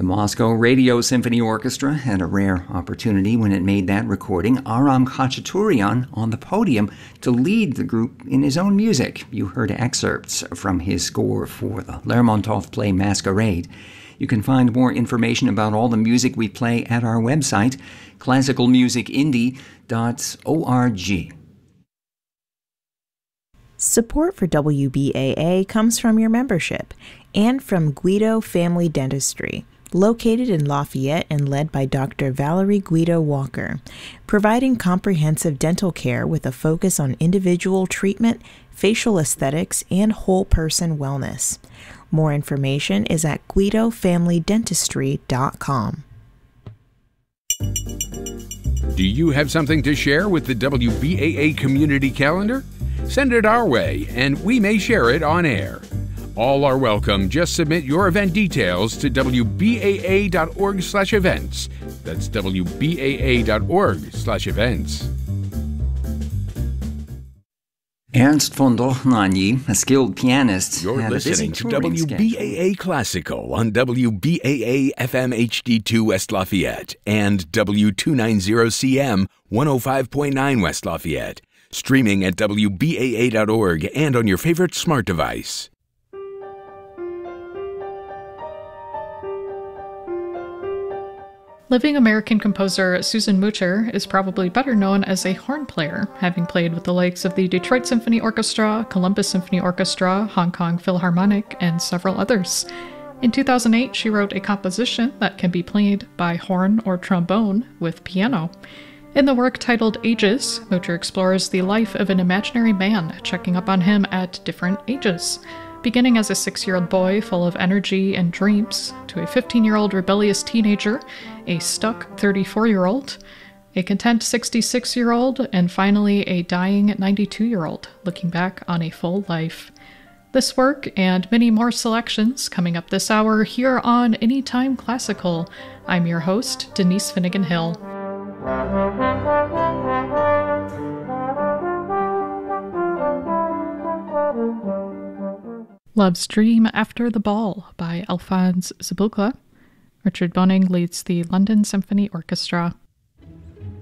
The Moscow Radio Symphony Orchestra had a rare opportunity when it made that recording. Aram Khachaturian on the podium to lead the group in his own music. You heard excerpts from his score for the Lermontov play Masquerade. You can find more information about all the music we play at our website, classicalmusicindie.org. Support for WBAA comes from your membership and from Guido Family Dentistry, located in Lafayette and led by Dr. Valerie Guido Walker, providing comprehensive dental care with a focus on individual treatment, facial aesthetics, and whole-person wellness. More information is at guidofamilydentistry.com. Do you have something to share with the WBAA community calendar? Send it our way, and we may share it on air. All are welcome. Just submit your event details to wbaa.org/events. That's wbaa.org/events. Ernst von Dochnanyi, a skilled pianist, You're had listening a busy to touring WBAA Classical on WBAA FM HD2 West Lafayette and W290CM 105.9 West Lafayette. Streaming at WBAA.org and on your favorite smart device. Living American composer Susan Mutcher is probably better known as a horn player, having played with the likes of the Detroit Symphony Orchestra, Columbus Symphony Orchestra, Hong Kong Philharmonic, and several others. In 2008, she wrote a composition that can be played by horn or trombone with piano. In the work titled Ages, Mutcher explores the life of an imaginary man, checking up on him at different ages. Beginning as a 6-year-old boy full of energy and dreams, to a 15-year-old rebellious teenager, a stuck 34-year-old, a content 66-year-old, and finally a dying 92-year-old, looking back on a full life. This work and many more selections coming up this hour here on Anytime Classical. I'm your host, Denise Finnegan Hill. Love's Dream After the Ball by Alphonse Zbyłka. Richard Boning leads the London Symphony Orchestra.